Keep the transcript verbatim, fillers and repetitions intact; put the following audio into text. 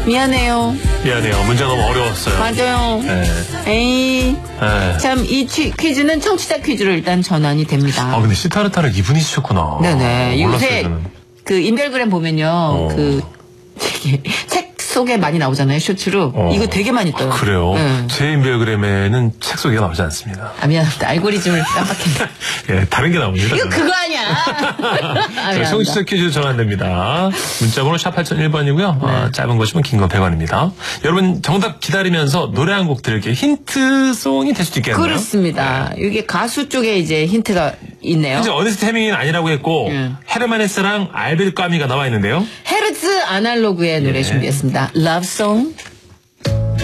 미안해요. 미안해요. 문제 너무 어려웠어요. 맞아요. 네. 에이. 네. 참, 이 퀴즈는 청취자 퀴즈로 일단 전환이 됩니다. 아, 근데 시타르타를 이분이 쓰셨구나. 네네. 몰랐어요, 요새 저는. 그 인별그램 보면요. 어. 그, 되게 책 속에 많이 나오잖아요. 쇼츠로. 어. 이거 되게 많이 떠요. 아, 그래요? 네. 제 인별그램에는 책 소개가 나오지 않습니다. 아, 미안합니다. 알고리즘을 깜빡했네. 예, 다른 게 나옵니다. 이거 그거 아니야. 아, 자, 청취자 퀴즈 전환됩니다. 문자번호 샵 팔공공일 번이고요. 네. 어, 짧은 것이면 긴 건 백 원입니다. 여러분 정답 기다리면서 노래 한 곡 들을게요. 힌트송이 될 수도 있겠네요. 그렇습니다. 이게 가수 쪽에 이제 힌트가 있네요. 현재 어네스트 헤밍은 아니라고 했고 예. 헤르만 헤스랑 알베르 까미가 나와 있는데요. 헤르츠 아날로그의 노래 예. 준비했습니다. Love Song.